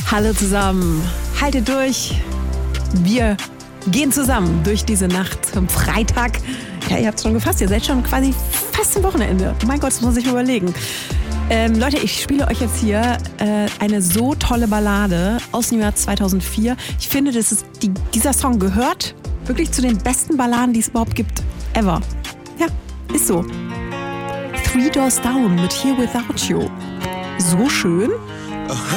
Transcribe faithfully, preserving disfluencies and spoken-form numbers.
Hallo zusammen, haltet durch. Wir gehen zusammen durch diese Nacht am Freitag. Ja, ihr habt es schon gefasst, ihr seid schon quasi fast am Wochenende. Mein Gott, das muss man sich überlegen. Ähm, Leute, ich spiele euch jetzt hier äh, eine so tolle Ballade aus dem Jahr zweitausendvier. Ich finde, das ist die, dieser Song gehört wirklich zu den besten Balladen, die es überhaupt gibt. Ever. Ja, ist so. Three Doors Down mit Here Without You. So schön.